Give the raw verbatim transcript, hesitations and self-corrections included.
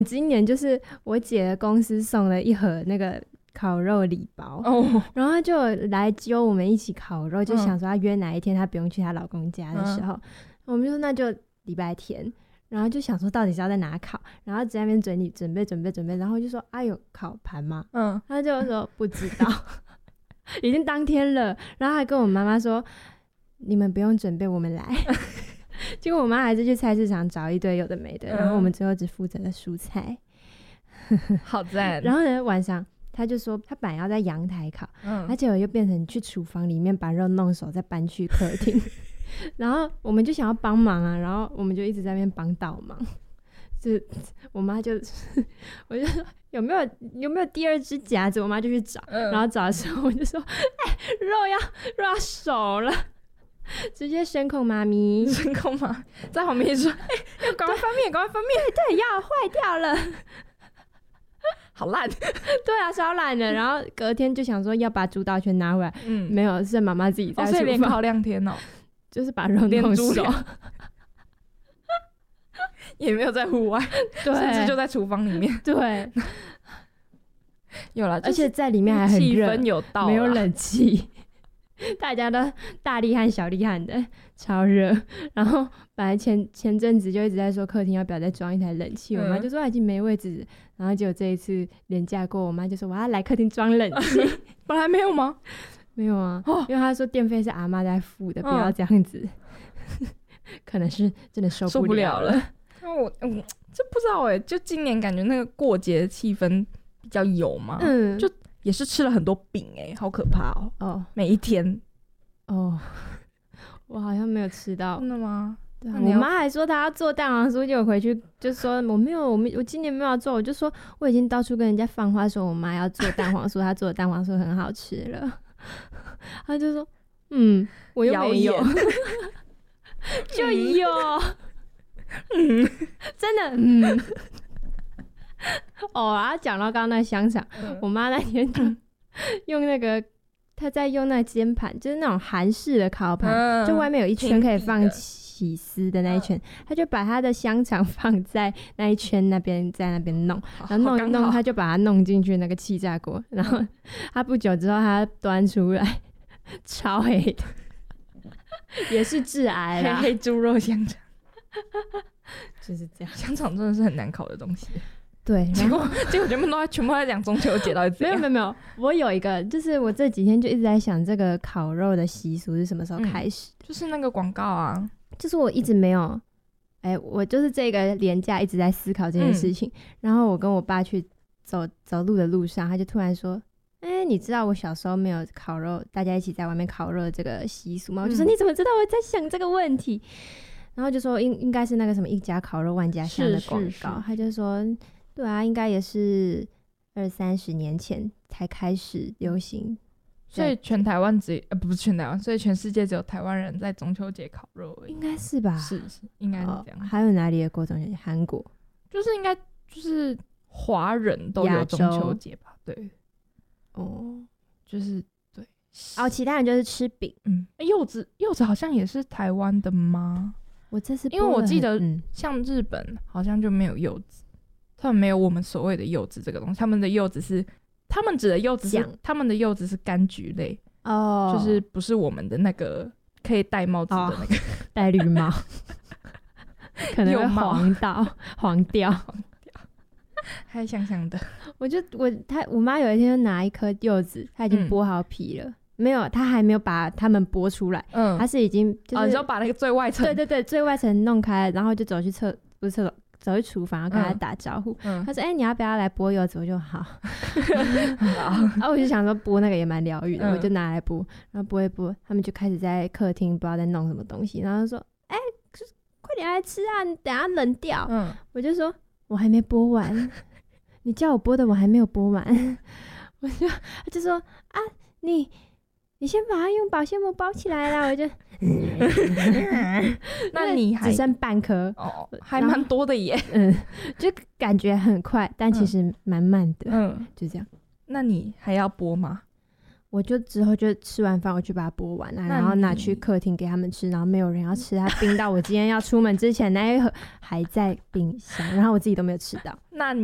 今年就是我姐的公司送了一盒那个烤肉礼包，哦，然后她就来揪我们一起烤肉，就想说她约哪一天她不用去她老公家的时候，嗯，我们就说那就礼拜天，然后就想说到底是要在哪烤，然后在那边准备准备准备准备，然后就说啊有烤盘吗？嗯，她就说不知道，已经当天了，然后还跟我妈妈说你们不用准备，我们来。结果我妈还是去菜市场找一堆有的没的，嗯，然后我们最后只负责了蔬菜。 好赞。 然后呢晚上他就说他本来要在阳台烤，嗯，而且我又变成去厨房里面把肉弄熟再搬去客厅。然后我们就想要帮忙啊，然后我们就一直在那边帮倒忙。就我妈就我就说有没有有没有第二只夹子，我妈就去找，嗯，然后找的时候我就说哎，肉要肉要熟了，直接声控妈咪， 声控妈在旁边说：“哎、欸，要赶快翻面，赶快翻面！” 对对，要坏掉了， 好烂。 对啊，超烂的。然后隔天就想说要把主导权拿回来，嗯，没有，是妈妈自己在厨房， 哦，所以连烤两天哦， 就是把肉弄熟， 也没有在户外，对，甚至就在厨房里面， 对， 有啦， 而且在里面还很热， 气氛有到， 没有冷气。大家都大厉害小厉害的，超热。然后本来前前阵子就一直在说客厅要不要再装一台冷气，嗯，我妈就说已经没位置，然后结果这一次连假过，我妈就说我要来客厅装冷气。 本来没有吗？ 没有啊，哦，因为她说电费是阿嬷在付的，嗯，不要这样子。可能是真的受不了了。 那我嗯，这不知道哎，欸，就今年感觉那个过节的气氛比较有嘛，嗯，就。也是吃了很多饼哎，欸，好可怕哦！哦，每一天哦，我好像没有吃到。 真的吗？ 对啊，我妈还说她要做蛋黄酥，结果回去就说我没有，我没我今年没有要做，我就说我已经到处跟人家放话说我妈要做蛋黄酥，她做的蛋黄酥很好吃了。她就说嗯，我又没有，就有，嗯，真的嗯。哦，然后讲到刚刚那香肠，嗯，我妈那天用那个，她在用那煎盘，就是那种韩式的烤盘，嗯，就外面有一圈可以放起司的那一圈，她，嗯，就把她的香肠放在那一圈那边，在那边弄，然后弄一弄，她就把它弄进去那个气炸锅，然后她不久之后她端出来，超黑的，也是致癌啦， 黑黑猪肉香肠， 就是这样， 香肠真的是很难烤的东西。 对， 结果结果全部都在全部在讲中秋节到底怎样？ 没有没有没有，我有一个，就是我这几天就一直在想这个烤肉的习俗是什么时候开始？ 嗯，就是那个广告啊， 就是我一直没有，哎，我就是这个连假一直在思考这件事情。嗯，然后我跟我爸去走走路的路上，他就突然说：“哎，你知道我小时候没有烤肉，大家一起在外面烤肉的这个习俗吗？”嗯，我就说：“你怎么知道我在想这个问题？”然后就说应应该是那个什么一家烤肉万家香的广告，他就说。对啊，应该也是二三十年前才开始流行， 所以全台湾只呃不是全台湾，所以全世界只有台湾人在中秋节烤肉而已， 应该是吧？ 是是，应该是这样。 哦，还有哪里的过中秋节？韩国， 就是应该就是华人都有中秋节吧？对，哦，就是对哦，其他人就是吃饼。 嗯，柚子柚子好像也是台湾的吗？ 我这次因为我记得像日本好像就没有柚子。他们没有我们所谓的柚子这个东西，他们的柚子是，他们指的柚子是，他们的柚子是柑橘类哦，就是不是我们的那个可以戴帽子的那个， 戴，哦，绿帽，可能会黄到黄掉，黄掉， 还香香的。 我就我他我妈有一天就拿一颗柚子，她已经剥好皮了。嗯，没有，他还没有把它们剥出来，嗯，他是已经就是， 哦，你就把那个最外层， 对对对，最外层弄开，然后就走去厕，不是厕所。走去厨房，然后跟他打招呼。嗯，他说：“哎、欸，你要不要来剥柚子？”我就好。然后我就想说剥那个也蛮疗愈的，嗯，我就拿来剥，然后剥一剥，他们就开始在客厅不知道在弄什么东西，然后说：“哎、欸，快点来吃啊，你等下冷掉。”嗯，我就说：“我还没剥完，你叫我剥的我还没有剥完。”我就他就说：“啊，你。”你先把它用保鲜膜包起来啦，我就， 那你还只剩半颗哦，还蛮多的耶， 嗯，就感觉很快，但其实蛮慢的，嗯，就这样。 那你还要剥吗？ 我就之后就吃完饭我就把它剥完啊，然后拿去客厅给他们吃，然后没有人要吃，它冰到我今天要出门之前那一盒还在冰箱，然后我自己都没有吃到。 那